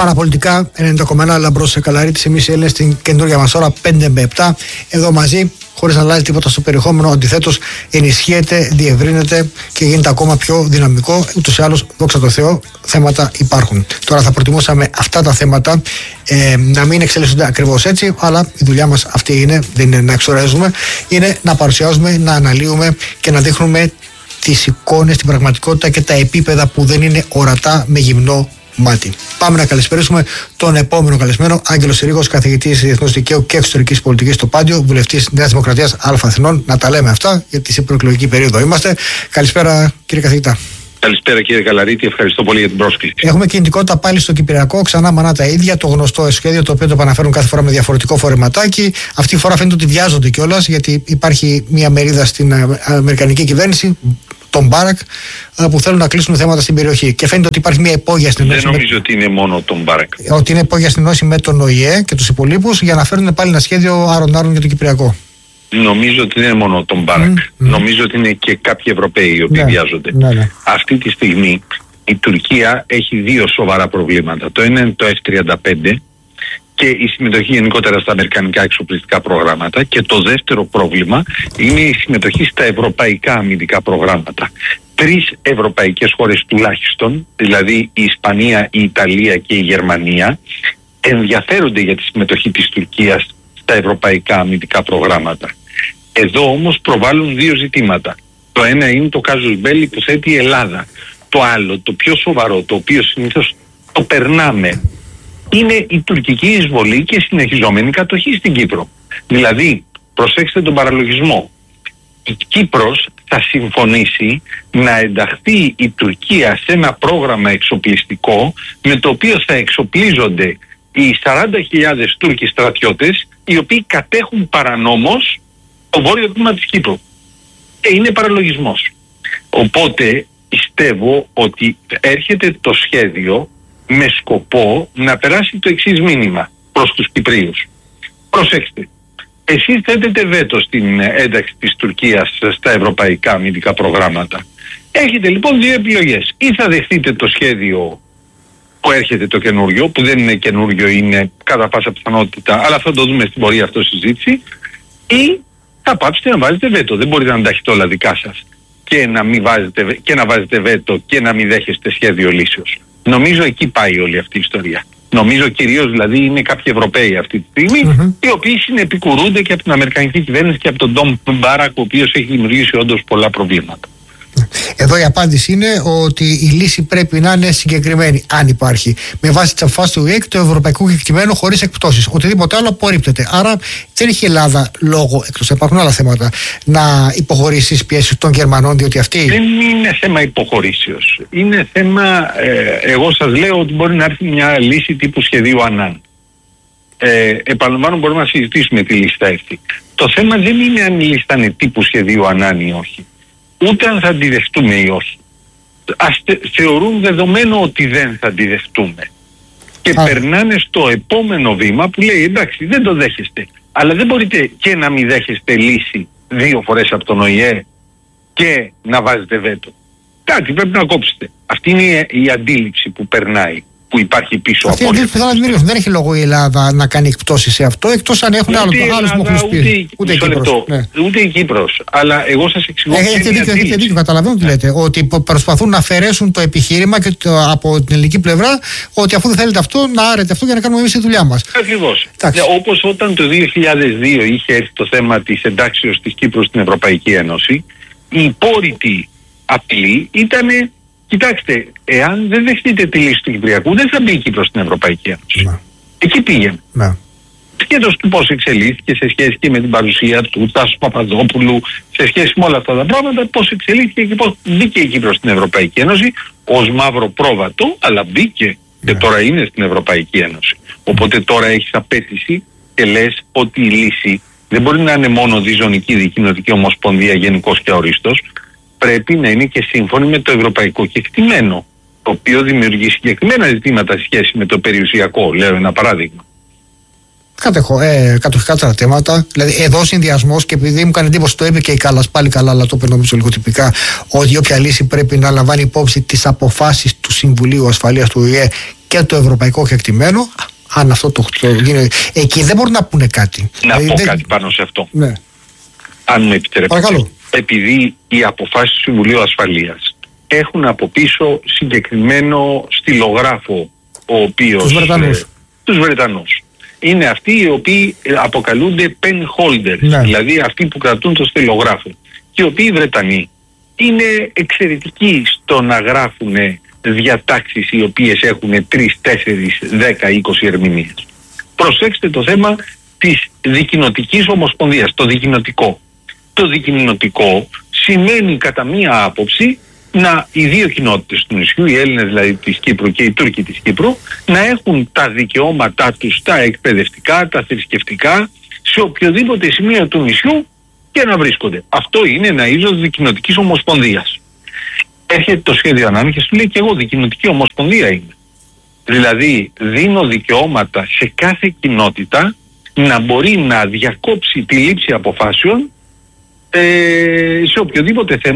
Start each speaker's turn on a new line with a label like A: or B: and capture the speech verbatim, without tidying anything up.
A: Παραπολιτικά ενενήντα κόμμα ένα Λαμπρός Καλαρίτης. Εμείς οι Έλληνες στην καινούργια μας ώρα πέντε με επτά. Εδώ μαζί, χωρίς να αλλάζει τίποτα στο περιεχόμενο. Αντιθέτως, ενισχύεται, διευρύνεται και γίνεται ακόμα πιο δυναμικό. Ούτως ή άλλως, δόξα τω Θεώ, θέματα υπάρχουν. Τώρα θα προτιμούσαμε αυτά τα θέματα ε, να μην εξελίσσονται ακριβώς έτσι, αλλά η δουλειά μας αυτή είναι, δεν είναι να εξορίζουμε, είναι να παρουσιάζουμε, να αναλύουμε και να δείχνουμε τις εικόνες, την πραγματικότητα και τα επίπεδα που δεν είναι ορατά με γυμνό μάτι. Πάμε να καλησπερίσουμε τον επόμενο καλεσμένο, Άγγελος Συρίγος, καθηγητής Διεθνούς Δικαίου και Εξωτερικής Πολιτικής στο Πάντιο, βουλευτής Νέας Δημοκρατίας Α Αθηνών. Να τα λέμε αυτά, γιατί σε προεκλογική περίοδο είμαστε. Καλησπέρα, κύριε καθηγητά.
B: Καλησπέρα, κύριε Καλαρίτη, ευχαριστώ πολύ για την πρόσκληση.
A: Έχουμε κινητικότητα πάλι στο Κυπριακό, ξανά μανά τα ίδια, το γνωστό σχέδιο το οποίο το επαναφέρουν κάθε φορά με διαφορετικό φορεματάκι. Αυτή τη φορά φαίνεται ότι βιάζονται κιόλας, γιατί υπάρχει μια μερίδα στην Αμερικανική κυβέρνηση, τον Μπάρακ, που θέλουν να κλείσουν θέματα στην περιοχή. Και φαίνεται ότι υπάρχει μια υπόγεια συνεννόηση.
B: Δεν νομίζω με... ότι είναι μόνο τον Μπάρακ.
A: Ότι είναι υπόγεια συνεννόηση με τον Ο Η Ε και τους υπολείπους για να φέρουν πάλι ένα σχέδιο άρον-άρον για το Κυπριακό.
B: Νομίζω ότι δεν είναι μόνο τον Μπάρακ. Mm, mm. Νομίζω ότι είναι και κάποιοι Ευρωπαίοι οι οποίοι ναι, βιάζονται. Ναι, ναι. Αυτή τη στιγμή η Τουρκία έχει δύο σοβαρά προβλήματα. Το ένα είναι το Εφ τριάντα πέντε και η συμμετοχή γενικότερα στα αμερικανικά εξοπλιστικά προγράμματα. Και το δεύτερο πρόβλημα είναι η συμμετοχή στα ευρωπαϊκά αμυντικά προγράμματα. Τρεις ευρωπαϊκές χώρες τουλάχιστον, δηλαδή η Ισπανία, η Ιταλία και η Γερμανία, ενδιαφέρονται για τη συμμετοχή της Τουρκίας στα ευρωπαϊκά αμυντικά προγράμματα. Εδώ όμως προβάλλουν δύο ζητήματα. Το ένα είναι το casus belli που θέτει η Ελλάδα. Το άλλο, το πιο σοβαρό, το οποίο συνήθως το περνάμε, είναι η τουρκική εισβολή και συνεχιζόμενη κατοχή στην Κύπρο. Δηλαδή, προσέξτε τον παραλογισμό. Η Κύπρος θα συμφωνήσει να ενταχθεί η Τουρκία σε ένα πρόγραμμα εξοπλιστικό με το οποίο θα εξοπλίζονται οι σαράντα χιλιάδες Τούρκοι στρατιώτες οι οποίοι κατέχουν παρανόμως το βόρειο τμήμα της Κύπρου. Και είναι παραλογισμός. Οπότε πιστεύω ότι έρχεται το σχέδιο με σκοπό να περάσει το εξής μήνυμα προς τους Κυπρίους. Προσέξτε, εσείς θέτετε βέτο στην ένταξη της Τουρκίας στα ευρωπαϊκά αμυντικά προγράμματα. Έχετε λοιπόν δύο επιλογές. Ή θα δεχτείτε το σχέδιο που έρχεται το καινούριο, που δεν είναι καινούριο, είναι κατά πάσα πιθανότητα, αλλά θα το δούμε στην πορεία αυτό συζήτηση, ή θα πάψετε να βάζετε βέτο. Δεν μπορείτε να τα έχετε όλα δικά σας και να, μην βάζετε, και να βάζετε βέτο και να μην δέχεστε σχέδιο λύσεως. Νομίζω εκεί πάει όλη αυτή η ιστορία. Νομίζω κυρίως δηλαδή είναι κάποιοι Ευρωπαίοι αυτή τη στιγμή, mm-hmm. οι οποίοι συνεπικουρούνται και από την Αμερικανική κυβέρνηση και από τον Ντόμ Μπάρακ, ο οποίος έχει δημιουργήσει όντως πολλά προβλήματα.
A: Εδώ η απάντηση είναι ότι η λύση πρέπει να είναι συγκεκριμένη, αν υπάρχει, με βάση τις αποφάσεις του Ο Η Ε και το ευρωπαϊκό κεκτημένο χωρίς εκπτώσεις. Οτιδήποτε άλλο απορρίπτεται. Άρα δεν έχει η Ελλάδα λόγο, εκτός υπάρχουν άλλα θέματα, να υποχωρήσει στις πιέσεις των Γερμανών, διότι αυτοί.
B: Δεν είναι θέμα υποχωρήσεως. Είναι θέμα, ε, εγώ σας λέω ότι μπορεί να έρθει μια λύση τύπου σχεδίου Ανάν. Ε, επαναλαμβάνω, μπορούμε να συζητήσουμε τη λίστα αυτή. Το θέμα δεν είναι αν η λίστα είναι τύπου σχεδίου Ανάν ή όχι. Ούτε αν θα αντιδεχτούμε ή όχι. Ας θεωρούν δεδομένο ότι δεν θα αντιδεχτούμε. Και Α. περνάνε στο επόμενο βήμα που λέει εντάξει δεν το δέχεστε. Αλλά δεν μπορείτε και να μην δέχεστε λύση δύο φορές από τον Ο Η Ε και να βάζετε βέτο. Κάτι πρέπει να κόψετε. Αυτή είναι η αντίληψη που περνάει, που υπάρχει πίσω
A: αυτή
B: από
A: αυτό. Δεν έχει λόγο η Ελλάδα να κάνει εκπτώσεις σε αυτό, εκτός αν έχουν άλλους μοχλούς πίσω.
B: Ούτε, ούτε, ούτε, ναι. ούτε η Κύπρος. Αλλά εγώ σας εξηγώ.
A: Έχετε δίκιο, έχετε δίκιο, καταλαβαίνω τι λέτε. Ότι προσπαθούν να αφαιρέσουν το επιχείρημα και το, από την ελληνική πλευρά, ότι αφού δεν θέλετε αυτό, να άρετε αυτό για να κάνουμε εμείς τη δουλειά μας.
B: Ακριβώς. Ναι, όπως όταν το δύο χιλιάδες δύο είχε έρθει το θέμα της εντάξεως της Κύπρου στην Ευρωπαϊκή Ένωση, η υπόρρητη απειλή ήταν. Κοιτάξτε, εάν δεν δεχτείτε τη λύση του Κυπριακού, δεν θα μπει η Κύπρος στην Ευρωπαϊκή Ένωση. Να. Εκεί πήγαινε. Να. Σχέτως του πώς εξελίχθηκε σε σχέση και με την παρουσία του Τάσου Παπαδόπουλου, σε σχέση με όλα αυτά τα πράγματα, πώς εξελίχθηκε και πώς μπήκε η Κύπρος στην Ευρωπαϊκή Ένωση ως μαύρο πρόβατο, αλλά μπήκε και τώρα είναι στην Ευρωπαϊκή Ένωση. Οπότε τώρα έχεις απέτηση και λες ότι η λύση δεν μπορεί να είναι μόνο διζωνική δικοινοτική ομοσπονδία γενικός και αορίστος. Πρέπει να είναι και σύμφωνη με το ευρωπαϊκό κεκτημένο, το οποίο δημιουργεί συγκεκριμένα ζητήματα σε σχέση με το περιουσιακό, λέω ένα παράδειγμα.
A: Κατεχώ, ε, κατοχικά τα θέματα. Δηλαδή, εδώ ο συνδυασμός, και επειδή μου κάνει εντύπωση, το είπε και η Κάλλας πάλι καλά, αλλά το είπε νομίζω λίγο τυπικά, ότι όποια λύση πρέπει να λαμβάνει υπόψη τις αποφάσεις του Συμβουλίου Ασφαλείας του Ο Η Ε και το ευρωπαϊκό κεκτημένο. Αν αυτό το, το γίνει. Εκεί δεν μπορούν να πούνε κάτι.
B: Να
A: δηλαδή,
B: πω
A: δεν...
B: κάτι πάνω σε αυτό.
A: Ναι.
B: Αν με επιτρέπετε.
A: Παρακαλώ.
B: Επειδή οι αποφάσεις του Συμβουλίου Ασφαλείας έχουν από πίσω συγκεκριμένο στυλογράφο, ο οποίος...
A: Τους Βρετανούς. Ε,
B: τους Βρετανούς. Είναι αυτοί οι οποίοι αποκαλούνται pen holders,
A: ναι.
B: δηλαδή αυτοί που κρατούν το στυλογράφο. Και οι οποίοι Βρετανοί είναι εξαιρετικοί στο να γράφουν διατάξεις οι οποίες έχουν τρεις, τέσσερις, δέκα, είκοσι ερμηνείες. Προσέξτε το θέμα της δικοινοτικής ομοσπονδίας, το δικοινοτικό. Το δικοινοτικό σημαίνει κατά μία άποψη να οι δύο κοινότητες του νησιού, οι Έλληνες δηλαδή της Κύπρου και οι Τούρκοι της Κύπρου, να έχουν τα δικαιώματά τους, τα εκπαιδευτικά, τα θρησκευτικά, σε οποιοδήποτε σημείο του νησιού και να βρίσκονται. Αυτό είναι ένα είδος δικοινοτικής ομοσπονδίας. Έρχεται το σχέδιο ανάμειξης και σου λέει και εγώ δικοινοτική ομοσπονδία είμαι. Δηλαδή δίνω δικαιώματα σε κάθε κοινότητα να μπορεί να διακόψει τη λήψη αποφάσεων ε, σε οποιοδήποτε θέμα